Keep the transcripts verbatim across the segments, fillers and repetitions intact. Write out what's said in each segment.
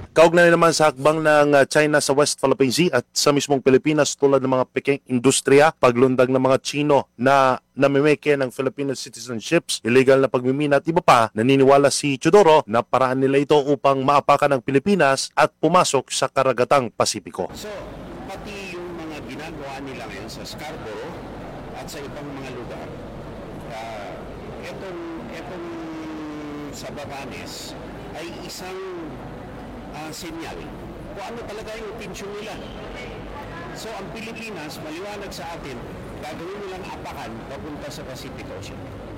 Kaugnay naman sa hakbang ng uh, China sa West Philippine Sea at sa mismong Pilipinas tulad ng mga peking industriya, paglundag ng mga Chino na namimeke ng Filipino citizenships, illegal na pagmimina at iba pa, naniniwala si Teodoro na paraan nila ito upang maapakan ng Pilipinas at pumasok sa karagatang Pasipiko. So, pati yung mga ginagawa nila ngayon sa Scarborough at sa ibang mga lugar, uh, etong, etong sa Batanes ay isang uh, sinyal kung ano talaga yung intensyon nila. So, ang Pilipinas, maliwanag sa atin, gagawin nilang apakan papunta sa Pacific Ocean.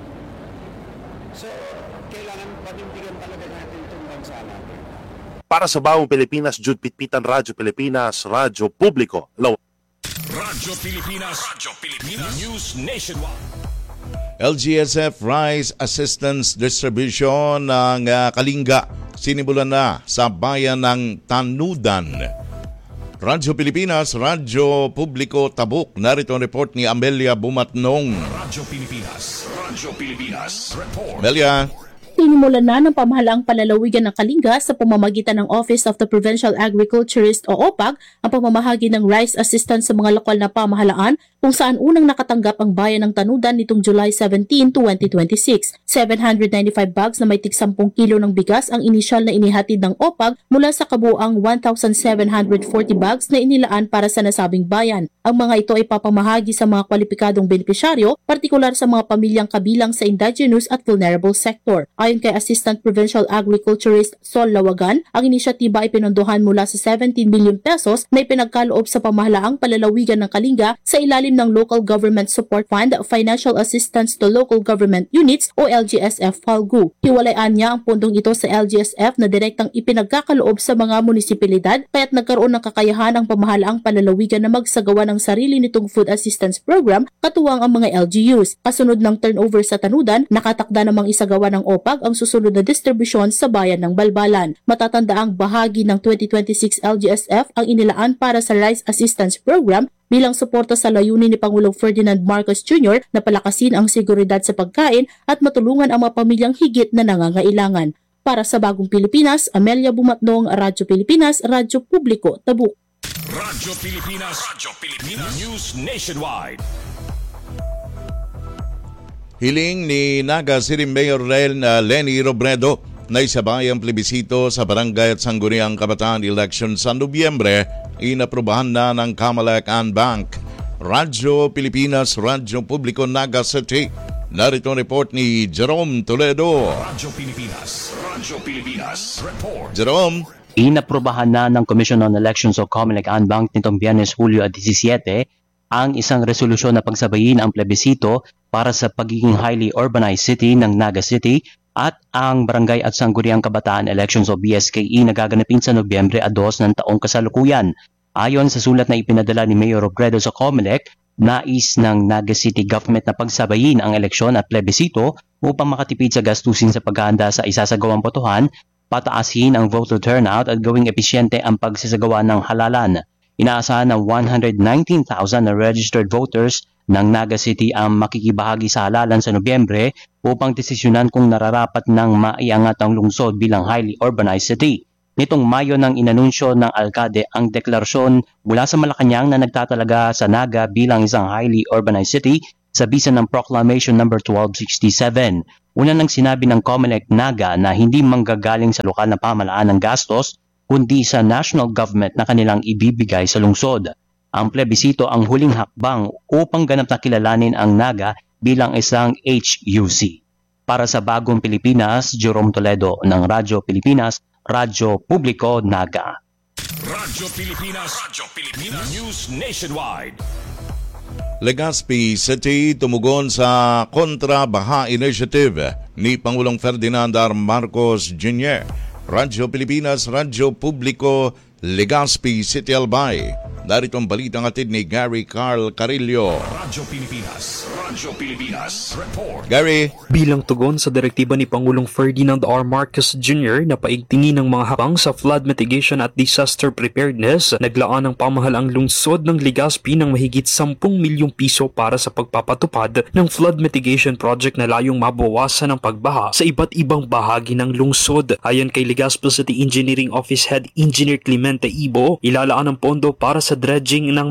So, kailangan panindigan talaga natin itong bansa natin. Para sa Bagong Pilipinas, Jude Pitpitan, Radyo Pilipinas, Radyo Publiko. Hello. Radyo Pilipinas, Radyo Pilipinas, News Nationwide. L G S F Rice Assistance Distribution ng uh, Kalinga sinimulan na sa bayan ng Tanudan. Radyo Pilipinas, Radyo Publiko, Tabuk. Narito ang report ni Amelia Bumatnong. Radyo Pilipinas, Radyo Pilipinas, report. Amelia. Sinimulan na ng pamahalaang palalawigan ng Kalinga sa pamamagitan ng Office of the Provincial Agriculturist o O P A G ang pamamahagi ng rice assistance sa mga lokal na pamahalaan kung saan unang nakatanggap ang bayan ng Tanudan nitong July seventeenth, twenty twenty-six. seven hundred ninety-five bags na may tig ten kilo ng bigas ang inisyal na inihatid ng O P A G mula sa kabuuang one thousand seven hundred forty bags na inilaan para sa nasabing bayan. Ang mga ito ay papamahagi sa mga kwalipikadong benepisyaryo, partikular sa mga pamilyang kabilang sa indigenous at vulnerable sector. Ayon kay Assistant Provincial Agriculturist Sol Lawagan, ang inisyatiba ay pinondohan mula sa seventeen million pesos na ipinagkaloob sa pamahalaang palalawigan ng Kalinga sa ilalim ng Local Government Support Fund Financial Assistance to Local Government Units o L G S F FALGU. Hiwalayan niya ang pundong ito sa L G S F na direktang ipinagkakaloob sa mga munisipalidad kaya't nagkaroon ng kakayahan ang pamahalaang palalawigan na magsagawa ng sarili nitong food assistance program katuwang ang mga L G Us. Kasunod ng turnover sa Tanudan, nakatakda namang isagawa ng O P A G ang susunod na distribusyon sa bayan ng Balbalan. Matatandaang bahagi ng twenty twenty-six L G S F ang inilaan para sa Rice Assistance Program bilang suporta sa layunin ni Pangulong Ferdinand Marcos Junior na palakasin ang seguridad sa pagkain at matulungan ang mga pamilyang higit na nangangailangan. Para sa Bagong Pilipinas, Amelia Bumatnong, Radyo Pilipinas, Radyo Publiko, Tabuk. Radyo Pilipinas, Radyo Pilipinas, News Nationwide. Hiling ni Naga City Mayor Ren uh, Lenny Robredo na isabay ang plebisito sa Barangay at Sangguniang Kabataan election sa Nobyembre, inaprubahan na ng Kamalak and Bank. Radyo Pilipinas, Radyo Publiko, Naga City. Narito ang report ni Jerome Toledo. Radyo Pilipinas, Radyo Pilipinas, report. Jerome. Inaprubahan na ng Commission on Elections o Comelec and Bank nitong Biyernes Hulyo seventeen ang isang resolusyon na pagsabayin ang plebisito para sa pagiging highly urbanized city ng Naga City at ang Barangay at Sangguniang Kabataan Elections o B S K E na gaganapin sa Nobyembre two ng taong kasalukuyan. Ayon sa sulat na ipinadala ni Mayor Robredo sa Comelec, nais ng Naga City Government na pagsabayin ang eleksyon at plebisito upang makatipid sa gastusin sa paghahanda sa isasagawang botohan, pataasin ang voter turnout at gawing episyente ang pagsasagawa ng halalan. Inaasahan ng one hundred nineteen thousand na registered voters ng Naga City ang makikibahagi sa halalan sa Nobyembre upang desisyonan kung nararapat ng maiangat ang lungsod bilang highly urbanized city. Nitong Mayo nang inanunsyo ng alkade ang deklarasyon mula sa Malacanang na nagtatalaga sa Naga bilang isang highly urbanized city sa bisa ng Proclamation number twelve sixty-seven. Una nang sinabi ng Comelec Naga na hindi manggagaling sa lokal na pamahalaan ng gastos kundi sa national government na kanilang ibibigay sa lungsod. Ang plebisito ang huling hakbang upang ganap na kilalanin ang Naga bilang isang H U C. Para sa Bagong Pilipinas, Jerome Toledo ng Radyo Pilipinas, Radyo Publiko, Naga. Radyo Pilipinas, Radyo Pilipinas, News Nationwide. Legazpi City tumugon sa Kontra-Baha Initiative ni Pangulong Ferdinand R. Marcos Junior Radyo Pilipinas, Radyo Publiko, Legazpi City, Albay. Narito ang balitang atid ni Gary Carl Carillo. Radyo Pilipinas, Radyo Radyo Pilipinas. Report. Gary. Bilang tugon sa direktiba ni Pangulong Ferdinand R. Marcos Junior na paigtingin ng mga hakbang sa flood mitigation at disaster preparedness, naglaan ng pamahalaang lungsod ng Legazpi ng mahigit sampung milyong piso para sa pagpapatupad ng flood mitigation project na layong mabawasan ang pagbaha sa iba't ibang bahagi ng lungsod. Ayon kay Legazpi City Engineering Office Head Engineer Clemente Ibo, ilalaan ang pondo para sa dredging ng